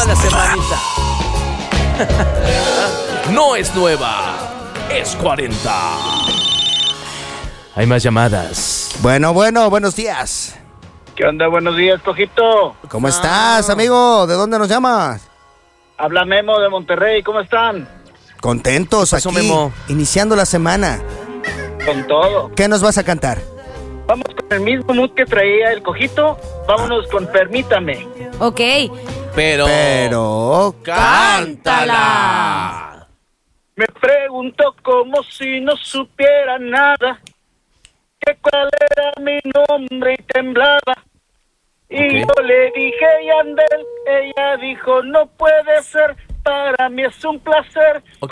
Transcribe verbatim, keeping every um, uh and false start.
la semanita. No es nueva, es cuarenta. Hay más llamadas. Bueno, bueno, buenos días. ¿Qué onda? Buenos días, Cojito. ¿Cómo ah. estás, amigo? ¿De dónde nos llamas? Habla Memo de Monterrey, ¿cómo están? Contentos aquí, Memo? Iniciando la semana. Con todo. ¿Qué nos vas a cantar? Vamos con el mismo mood que traía el Cojito. Vámonos con Permítame. Ok. Pero... Pero... ¡cántala! Me preguntó como si no supiera nada, que cuál era mi nombre y temblaba. Y okay. Yo le dije, Yandel, ella dijo, no puede ser, para mí es un placer. Okay.